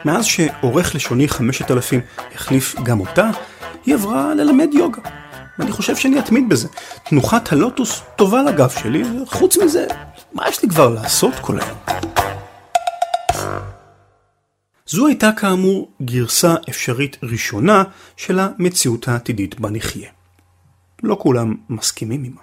מאז שעורך לשוני 5000 החליף גם אותה, היא עברה ללמד יוגה. ואני חושב שאני אתמיד בזה. תנוחת הלוטוס טובה לגב שלי, וחוץ מזה, מה יש לי כבר לעשות כל היום? זו הייתה כאמור גרסה אפשרית ראשונה של המציאות העתידית בה נחיה. לא כולם מסכימים עמה.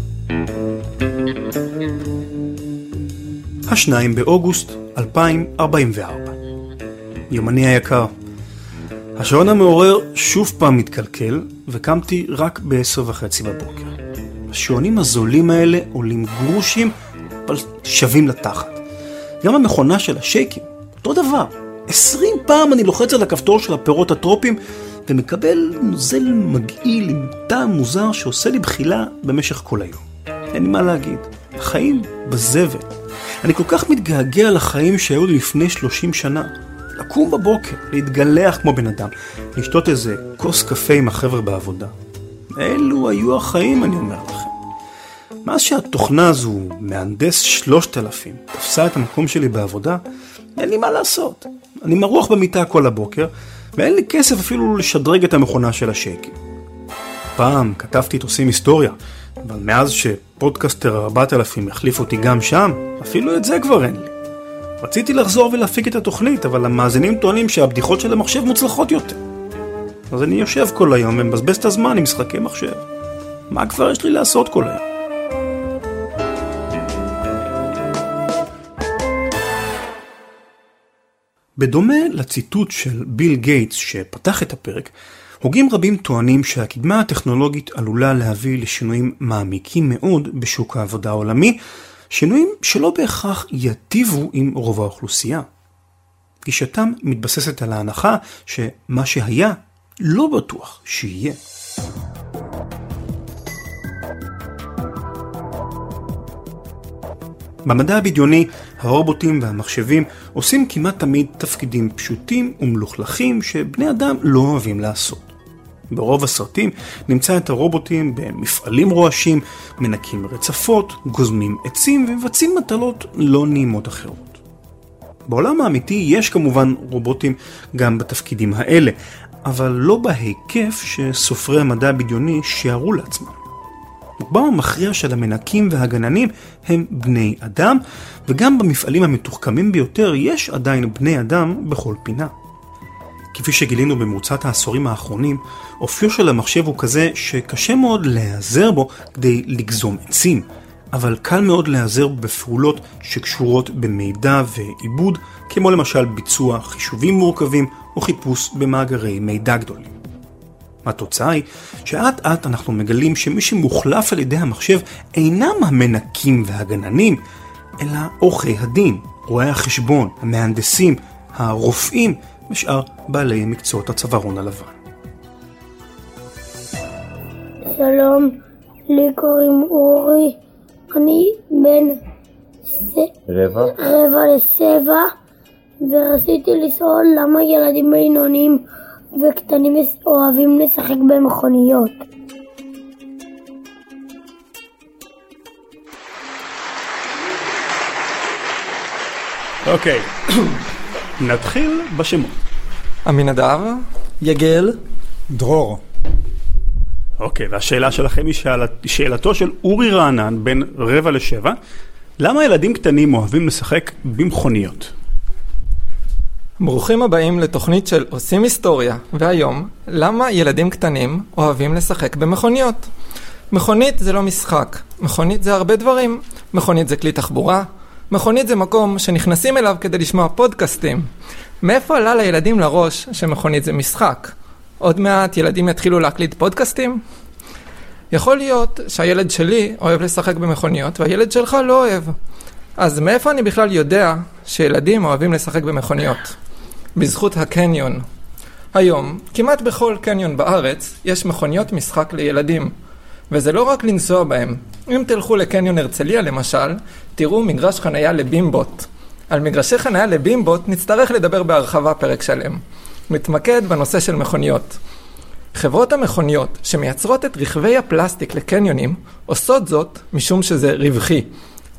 2 באוגוסט 2044. יומני היקר. השעון המעורר שוב פעם מתקלקל, וקמתי רק ב10:30 בבוקר. השעונים הזולים האלה עולים גרושים, אבל שווים לתחת. גם המכונה של השייקים, אותו דבר. 20 פעם אני לוחץ על הכפתור של הפירות הטרופיים, ומקבל נוזל מגעיל עם טעם מוזר שעושה לי בחילה במשך כל היום. אין לי מה להגיד. החיים בזבל. אני כל כך מתגעגע לחיים שהיו לי לפני 30 שנה. לקום בבוקר, להתגלח כמו בן אדם, לשתות איזה כוס קפה עם החבר'ה בעבודה. אלו היו החיים, אני אומר לכם. מאז שהתוכנה הזו, מהנדס 3000, תפסה את המקום שלי בעבודה, אין לי מה לעשות. אני מרוח במיטה כל הבוקר, ואין לי כסף אפילו לשדרג את המכונה של השייקים. פעם כתבתי את עושים היסטוריה, אבל מאז שפודקאסטר 4000 החליף אותי גם שם, אפילו את זה כבר אין לי. רציתי לחזור ולהפיק את התוכנית, אבל המאזינים טוענים שהבדיחות של המחשב מוצלחות יותר. אז אני יושב כל היום ומבזבז את הזמן עם משחקי מחשב. מה כבר יש לי לעשות כל היום? בדומה לציטוט של ביל גייטס שפתח את הפרק, הוגים רבים טוענים שהקדמה הטכנולוגית עלולה להביא לשינויים מעמיקים מאוד בשוק העבודה העולמי, שינויים שלא בהכרח יטיבו עם רוב האוכלוסייה. גישתם מתבססת על ההנחה שמה שהיה לא בטוח שיהיה. במדע הבדיוני, הרובוטים והמחשבים עושים כמעט תמיד תפקידים פשוטים ומלוכלכים שבני אדם לא אוהבים לעשות. ברוב הסרטים נמצא את הרובוטים במפעלים רועשים, מנקים רצפות, גוזמים עצים ומבצעים מטלות לא נעימות אחרות. בעולם האמיתי יש כמובן רובוטים גם בתפקידים האלה, אבל לא בהיקף שסופרי המדע הבדיוני שיערו לעצמם. רובם המכריע של המנקים והגננים הם בני אדם, וגם במפעלים המתוחכמים ביותר יש עדיין בני אדם בכל פינה. כפי שגילינו במרוצת העשורים האחרונים, אופיו של המחשב הוא כזה שקשה מאוד להיעזר בו כדי לגזום עצים, אבל קל מאוד להיעזר בפעולות שקשורות במידע ועיבוד, כמו למשל ביצוע חישובים מורכבים או חיפוש במאגרי מידע גדולים. התוצאה היא שעד עד אנחנו מגלים שמי שמוחלף על ידי המחשב אינם המנקים והגננים, אלא עורכי הדין, רואי החשבון, המהנדסים, הרופאים ושאר בעלי מקצועות הצווארון הלבן. שלום, לי קוראים אורי, אני בן 7 ורציתי לשאול למה ילדים בינוניים וקטנים אוהבים לשחק במכוניות. אוקיי, נתחיל בשמות. עמינדב, יגל, דרור. אוקיי, והשאלה שלכם היא שאלתו של אורי רענן בן 6:45. למה ילדים קטנים אוהבים לשחק במכוניות? ברוכים הבאים לתוכנית של עושים היסטוריה, והיום, למה ילדים קטנים אוהבים לשחק במכוניות? מכונית זה לא משחק, מכונית זה הרבה דברים. מכונית זה כלי תחבורה, מכונית זה מקום שנכנסים אליו כדי לשמוע פודקאסטים. מאיפה עלה לילדים לראש שמכונית זה משחק? עוד מעט ילדים יתחילו להקליט פודקאסטים? יכול להיות שהילד שלי אוהב לשחק במכוניות והילד שלך לא אוהב. אז מאיפה אני בכלל יודע שילדים אוהבים לשחק במכוניות? בזכות הקניון. היום, כמעט בכל קניון בארץ יש מכוניות משחק לילדים. וזה לא רק לנסוע בהם. אם תלכו לקניון הרצליה למשל, תראו מגרש חנייה לבימבוט. על מגרשי חנייה לבימבוט נצטרך לדבר בהרחבה פרק שלם. מתמקד בנושא של מכוניות. חברות המכוניות שמייצרות את רכבי הפלסטיק לקניונים עושות זאת משום שזה רווחי.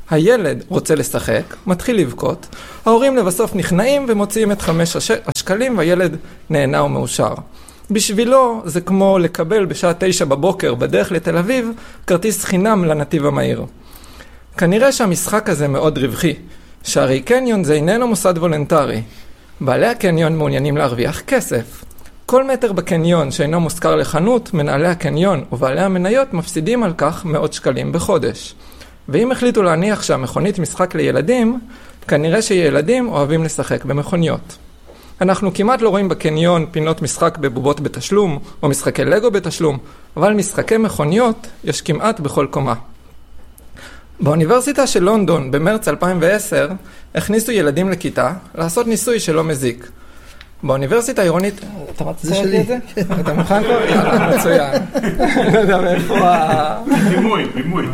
הילד רוצה לשחק, מתחיל לבכות, ההורים לבסוף נכנעים ומוציאים את 5 השקלים והילד נהנה ומאושר. בשבילו זה כמו לקבל בשעה 9 בבוקר בדרך לתל אביב כרטיס חינם לנתיב המהיר. כנראה שהמשחק הזה מאוד רווחי, שהרי קניון זה איננו מוסד וולנטרי. בעלי הקניון מעוניינים להרוויח כסף. כל מטר בקניון שאינו מושכר לחנות, מנהלי הקניון ובעלי המניות מפסידים על כך מאות שקלים בחודש. ואם החליטו להניח שהמכונית משחק לילדים, כנראה שילדים אוהבים לשחק במכוניות. אנחנו כמעט לא רואים בקניון פינות משחק בבובות בתשלום או משחקי לגו בתשלום, אבל משחקי מכוניות יש כמעט בכל קומה. באוניברסיטה של לונדון במרץ 2010 הכניסו ילדים לכיתה לעשות ניסוי שלא מזיק. באוניברסיטה העירונית... אתה רוצה להגיד את זה? אתה מוכן כבר? יאללה, מצוין. לא יודע מאיפה בימוי.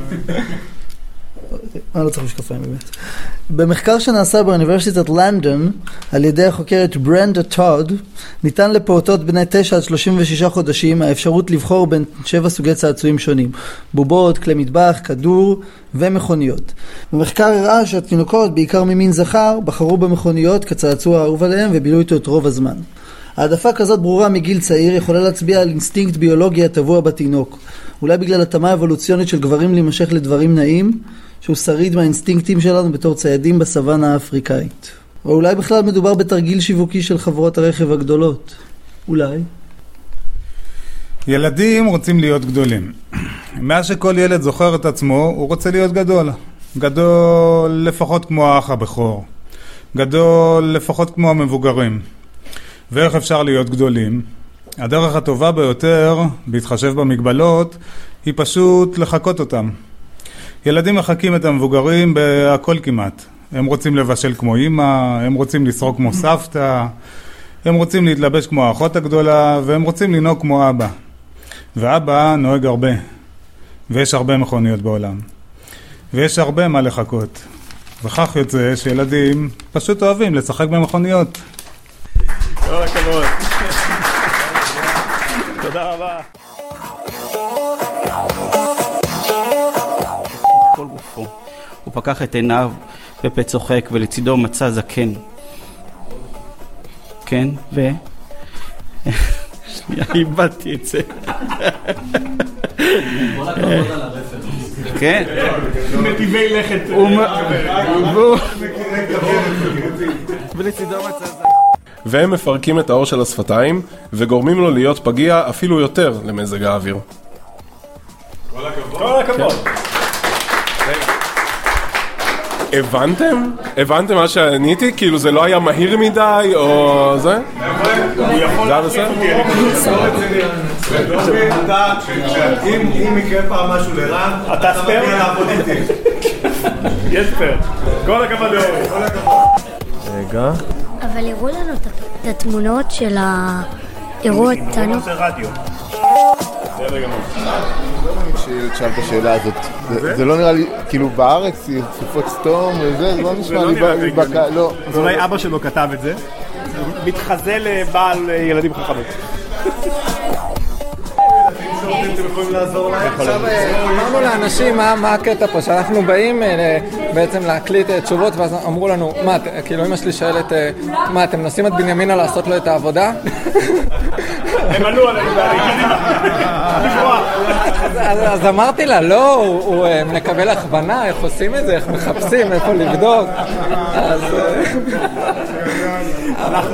לא צריך משקפיים באמת. במחקר שנעשה באוניברסיטת לונדון על ידי החוקרת ברנדה טוד, ניתן לפעוטות בני 9 עד 36 חודשים האפשרות לבחור בין 7 סוגי צעצועים שונים: בובות, כלי מטבח, כדור ומכוניות. במחקר הראה שהתינוקות, בעיקר ממין זכר, בחרו במכוניות כצעצוע האהוב עליהם ובילו איתו את רוב הזמן. העדפה כזאת ברורה מגיל צעיר יכולה להצביע על אינסטינקט ביולוגי הטבוע בתינוק, אולי בגלל התאמה אבולוציונית של גברים להימשך לדברים נעים, שהוא שריד מהאינסטינקטים שלנו בתור ציידים בסוואנה האפריקאית. או אולי בכלל מדובר בתרגיל שיווקי של חברות הרכב הגדולות. אולי. ילדים רוצים להיות גדולים. מאז שכל ילד זוכר את עצמו, הוא רוצה להיות גדול. גדול לפחות כמו האח הבכור. גדול לפחות כמו המבוגרים. ואיך אפשר להיות גדולים? הדרך הטובה ביותר, בהתחשב במגבלות, היא פשוט לחכות אותם. ילדים מחכים את המבוגרים בהכל כמעט. הם רוצים לבשל כמו אמא, הם רוצים לשרוק כמו סבתא, הם רוצים להתלבש כמו האחות הגדולה, והם רוצים לנהוג כמו אבא. ואבא נוהג הרבה. ויש הרבה מכוניות בעולם. ויש הרבה מה לחכות. וכך יוצא שילדים פשוט אוהבים לשחק במכוניות. כל הכבוד. תודה רבה. כל גופו. הוא פקח את עיניו בפה צוחק, ולצידו מצא זקן. כן, שנייה, איבדתי את זה. כל הכבוד על הרפרנס. כן. נתיבי לכת. ולצידו מצא זקן. והם מפרקים את האור של השפתיים וגורמים לו להיות פגיע אפילו יותר למזג האוויר. כל הכבוד. הבנתם? הבנתם מה שעניתי? כאילו זה לא היה מהיר מדי או זה? הוא יכול זה בסדר? אם יקרה פעם משהו לרן, אתה ספר? לעבוד איתי. יש ספר. כל הכבוד לאורי. כל הכבוד. רגע. אבל הראו לנו את התמונות של הראו אותנו. זה רדיו. שאלת השאלה הזאת, זה לא נראה לי, כאילו בארץ, סופות סתום וזה, זה לא נשמע לי, לא. אז אולי אבא שלו כתב את זה, מתחזה לבעל ילדים חכמים. עכשיו אמרנו לאנשים מה הקטע פה, שאנחנו באים בעצם להקליט תשובות, ואז אמרו לנו, מה, כאילו אמא שלי שואלת, מה, אתם נוסעים את בנימינה לעשות לו את העבודה? הם עלו עלינו אז אמרתי לה, לא, הוא מקבל הכוונה, איך עושים את זה, איך מחפשים, איפה לבדוק. אנחנו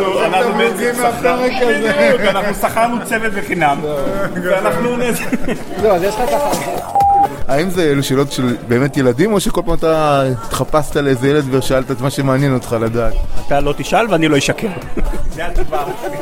שכרנו צוות בחינם, ואנחנו נזק. זהו, אז יש לך ככה. האם זה אלו שאלות של באמת ילדים, או שכל פעם אתה התחפשת לאיזה ילד ושאלת את מה שמעניין אותך לדעת? אתה לא תשאל ואני לא אשקר. זה התשובה.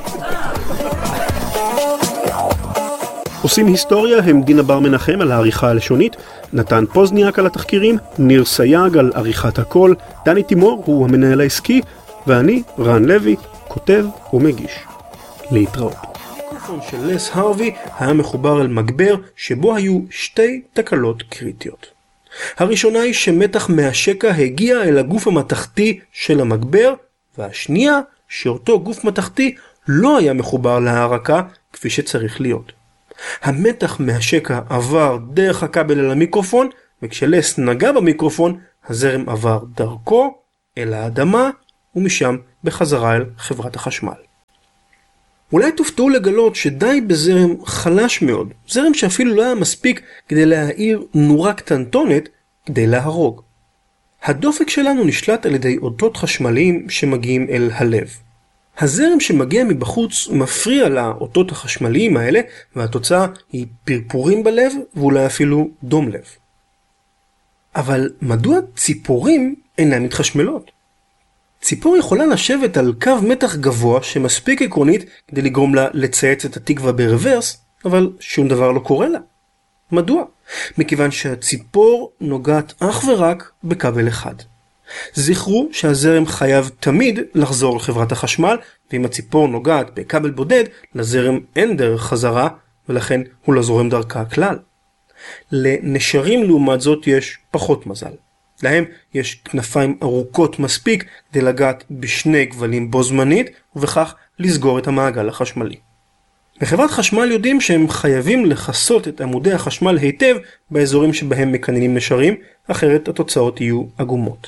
עושים היסטוריה הם דינה בר מנחם על העריכה הלשונית, נתן פוזניאק על התחקירים, ניר סייג על עריכת הקול, דני תימור הוא המנהל העסקי, ואני, רן לוי, כותב ומגיש. להתראות. המיקרופון של לס הרווי היה מחובר אל מגבר שבו היו 2 תקלות קריטיות. הראשונה היא שמתח מהשקע הגיע אל הגוף המתחתי של המגבר, והשנייה שאותו גוף מתחתי לא היה מחובר להערקה כפי שצריך להיות. המתח מהשקע עבר דרך הכבל אל המיקרופון, וכשלס נגע במיקרופון, הזרם עבר דרכו אל האדמה ומשם בחזרה אל חברת החשמל. אולי תופתעו לגלות שדי בזרם חלש מאוד, זרם שאפילו לא היה מספיק כדי להאיר נורה קטנטונת כדי להרוג. הדופק שלנו נשלט על ידי אותות חשמליים שמגיעים אל הלב. הזרם שמגיע מבחוץ מפריע לאותות החשמליים האלה, והתוצאה היא פרפורים בלב ואולי אפילו דום לב. אבל מדוע ציפורים אינן מתחשמלות? ציפור יכולה לשבת על קו מתח גבוה שמספיק עקרונית כדי לגרום לה לצייץ את התקווה ברוורס, אבל שום דבר לא קורה לה. מדוע? מכיוון שהציפור נוגעת אך ורק בכבל אחד. זכרו שהזרם חייב תמיד לחזור לחברת החשמל, ואם הציפור נוגעת בכבל בודד, לזרם אין דרך חזרה, ולכן הוא לא זורם דרכה כלל. לנשרים לעומת זאת יש פחות מזל. להם יש כנפיים ארוכות מספיק כדי לגעת בשני כבלים בו זמנית, ובכך לסגור את המעגל החשמלי. בחברת חשמל יודעים שהם חייבים לחסות את עמודי החשמל היטב באזורים שבהם מקננים נשרים, אחרת התוצאות יהיו עגומות.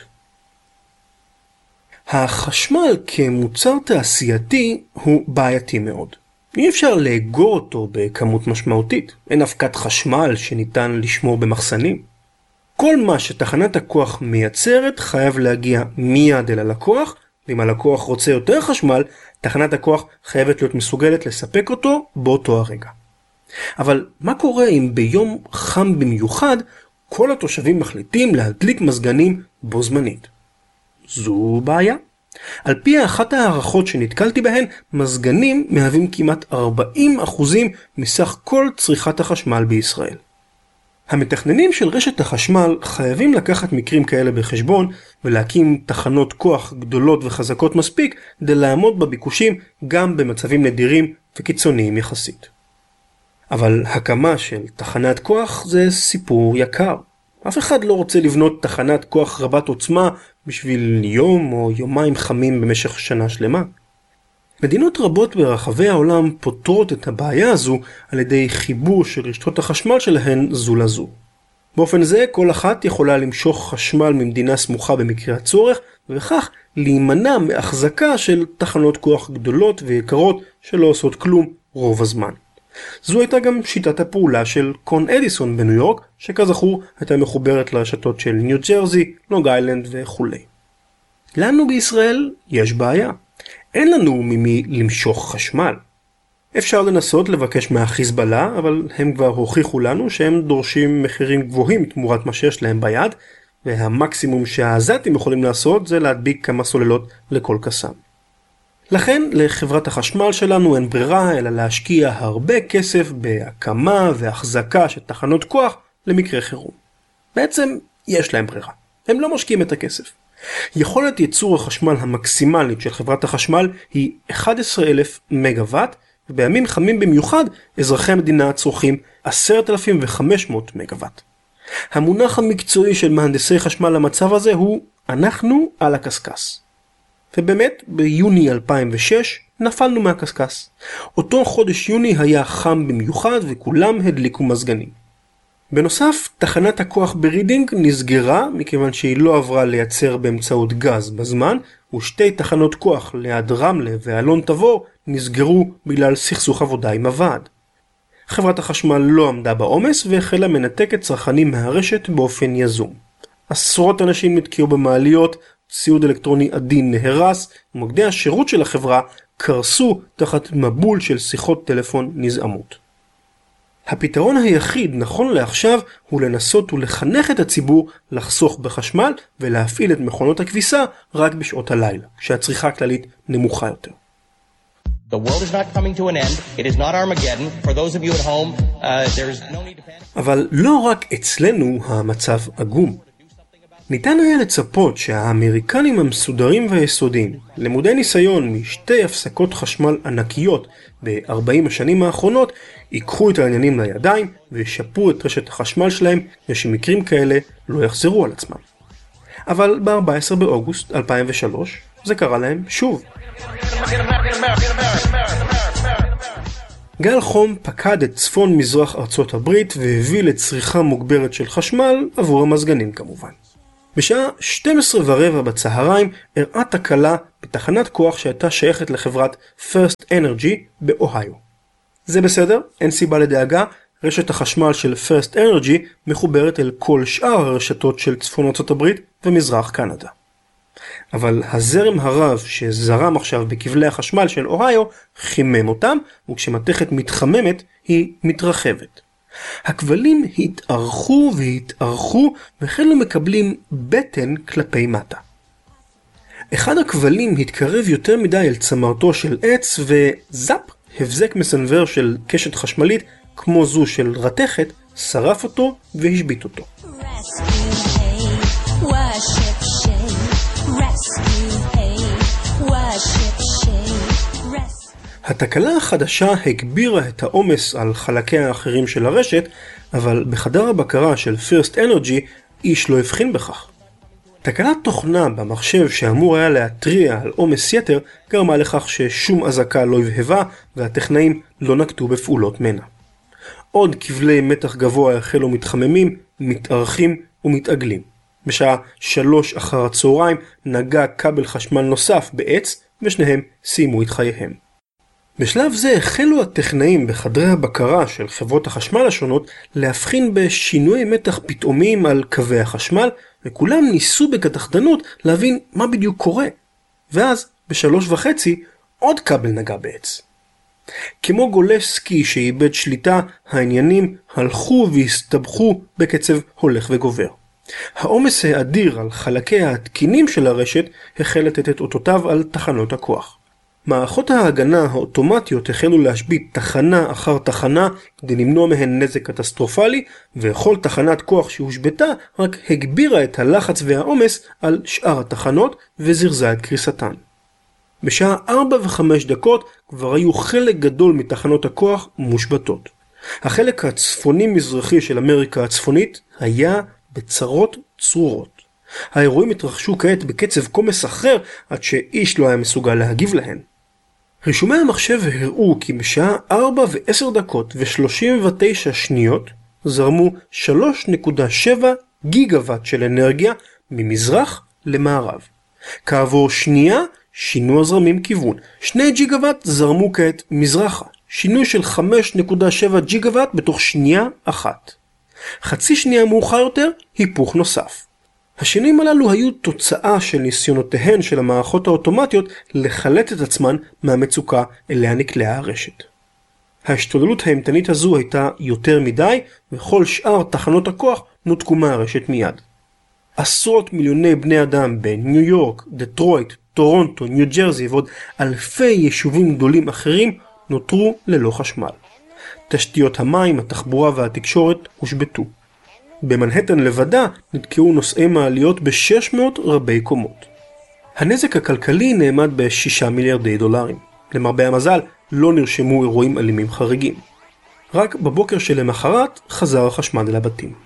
החשמל כמוצר תעשייתי הוא בעייתי מאוד. אי אפשר לאגור אותו בכמות משמעותית. אין אבקת חשמל שניתן לשמור במחסנים. כל מה שתחנת הכוח מייצרת חייב להגיע מיד אל הלקוח, ואם הלקוח רוצה יותר חשמל, תחנת הכוח חייבת להיות מסוגלת לספק אותו באותו הרגע. אבל מה קורה אם ביום חם במיוחד כל התושבים מחליטים להדליק מזגנים בו זמנית? זו בעיה. על פי אחת הערכות שנתקלתי בהן, מזגנים מהווים כמעט 40% מסך כל צריכת החשמל בישראל. המתכננים של רשת החשמל חייבים לקחת מקרים כאלה בחשבון ולהקים תחנות כוח גדולות וחזקות מספיק כדי לעמוד בביקושים גם במצבים נדירים וקיצוניים יחסית. אבל הקמה של תחנת כוח זה סיפור יקר. אף אחד לא רוצה לבנות תחנת כוח רבת עוצמה בשביל יום או יומיים חמים במשך שנה שלמה. מדינות רבות ברחבי העולם פותרות את הבעיה הזו על ידי חיבור של רשתות החשמל שלהן זו לזו. באופן זה כל אחת יכולה למשוך חשמל ממדינה סמוכה במקרה הצורך, ובכך להימנע מהחזקה של תחנות כוח גדולות ויקרות שלא עושות כלום רוב הזמן. זו הייתה גם שיטת הפעולה של קון אדיסון בניו יורק, שכזכור הייתה מחוברת לרשתות של ניו ג'רזי, לונג איילנד וכו'. לנו בישראל יש בעיה. אין לנו ממי למשוך חשמל. אפשר לנסות לבקש מהחיזבאללה, אבל הם כבר הוכיחו לנו שהם דורשים מחירים גבוהים תמורת מה שיש להם ביד, והמקסימום שהעזתים יכולים לעשות זה להדביק כמה סוללות לכל קסם. לכן לחברת החשמל שלנו אין ברירה אלא להשקיע הרבה כסף בהקמה והחזקה של תחנות כוח למקרה חירום. בעצם יש להם ברירה. הם לא משקיעים את הכסף. יכולת ייצור החשמל המקסימלית של חברת החשמל היא 11,000 מגוואט, ובימים חמים במיוחד אזרחי המדינה צורכים 10,500 מגוואט. המונח המקצועי של מהנדסי חשמל למצב הזה הוא אנחנו על הקסקס. ובאמת ביוני 2006 נפלנו מהקסקס. אותו חודש יוני היה חם במיוחד וכולם הדליקו מזגנים. בנוסף, תחנת הכוח ברידינג נסגרה מכיוון שהיא לא עברה לייצר באמצעות גז בזמן, ושתי תחנות כוח ליד רמלה ואלון תבור נסגרו בגלל סכסוך עבודה עם הוועד. חברת החשמל לא עמדה בעומס והחלה מנתקת צרכנים מהרשת באופן יזום. עשרות אנשים נתקעו במעליות, ציוד אלקטרוני עדין נהרס, ומוקדי השירות של החברה קרסו תחת מבול של שיחות טלפון נזעמות. הפתרון היחיד נכון לעכשיו הוא לנסות ולחנך את הציבור לחסוך בחשמל ולהפעיל את מכונות הכביסה רק בשעות הלילה, כשהצריכה הכללית נמוכה יותר. The world is not coming to an end. It is not Armageddon. For those of you at home, there's no need to panic. אבל לא רק אצלנו המצב עגום. ניתן היה לצפות שהאמריקנים המסודרים והיסודיים, למודי ניסיון משתי הפסקות חשמל ענקיות ב-40 השנים האחרונות, ייקחו את העניינים לידיים וישפרו את רשת החשמל שלהם, ושמקרים כאלה לא יחזרו על עצמם. אבל ב-14 באוגוסט 2003 זה קרה להם שוב. גל חום פקד את צפון מזרח ארצות הברית והביא לצריכה מוגברת של חשמל עבור המזגנים כמובן. בשעה 12:15 בצהריים אירעה תקלה בתחנת כוח שהייתה שייכת לחברת First Energy באוהיו. זה בסדר, אין סיבה לדאגה, רשת החשמל של First Energy מחוברת אל כל שאר הרשתות של צפון ארצות הברית ומזרח קנדה. אבל הזרם הרב שזרם עכשיו בכבלי החשמל של אוהיו חימם אותם, וכשמתכת מתחממת היא מתרחבת. הכבלים התארכו והתארכו והחלו מקבלים בטן כלפי מטה. אחד הכבלים התקרב יותר מדי אל צמרתו של עץ וזאפ, הבזק מסנבר של קשת חשמלית כמו זו של רתכת, שרף אותו והשבית אותו. התקלה החדשה הגבירה את העומס על חלקי האחרים של הרשת, אבל בחדר הבקרה של First Energy איש לא הבחין בכך. תקלת תוכנה במחשב שאמור היה להתריע על עומס יתר גרמה לכך ששום אזעקה לא הבהבה והטכנאים לא נקטו בפעולות מנע. עוד כבלי מתח גבוה החלו מתחממים, מתארכים ומתעגלים. בשעה 3 אחר הצהריים נגע כבל חשמל נוסף בעץ ושניהם סיימו את חייהם. בשלב זה החלו הטכנאים בחדרי הבקרה של חברות החשמל השונות להבחין בשינוי מתח פתאומיים על קווי החשמל, וכולם ניסו בקדחתנות להבין מה בדיוק קורה. ואז ב3:30 עוד כבל נגע בעץ. כמו גולש סקי שאיבד שליטה, העניינים הלכו והסתבכו בקצב הולך וגובר. העומס האדיר על חלקי התקינים של הרשת החל לתת את אותותיו על תחנות הכוח. מערכות ההגנה האוטומטיות החלו להשבית תחנה אחר תחנה כדי למנוע מהן נזק קטסטרופלי, וכל תחנת כוח שהושבתה רק הגבירה את הלחץ והעומס על שאר התחנות וזרזה את קריסתן. בשעה 4:05 כבר היו חלק גדול מתחנות הכוח מושבתות. החלק הצפוני-מזרחי של אמריקה הצפונית היה בצרות צרורות. האירועים התרחשו כעת בקצב כה מסחרר עד שאיש לא היה מסוגל להגיב להן. רישומי המחשב הראו כי בשעה 4:10:39 זרמו 3.7 גיגוואט של אנרגיה ממזרח למערב. כעבור שנייה שינו הזרמים כיוון. 2 ג'יגוואט זרמו כעת מזרחה. שינוי של 5.7 ג'יגוואט בתוך שנייה אחת. חצי שנייה מאוחר יותר היפוך נוסף. השינויים הללו היו תוצאה של ניסיונותיהן של המערכות האוטומטיות לחלט את עצמן מהמצוקה אליה נקלעה הרשת. ההשתוללות האימתנית הזו הייתה יותר מדי, וכל שאר תחנות הכוח נותקו מהרשת מיד. עשרות מיליוני בני אדם בניו יורק, דטרויט, טורונטו, ניו ג'רזי ועוד אלפי יישובים גדולים אחרים נותרו ללא חשמל. תשתיות המים, התחבורה והתקשורת הושבתו. במנהטן לבדה נתקעו נוסעי מעליות ב-600 רבי קומות. הנזק הכלכלי נאמד ב$6 מיליארדי. למרבה המזל לא נרשמו אירועים אלימים חריגים. רק בבוקר שלמחרת חזר החשמל אל הבתים.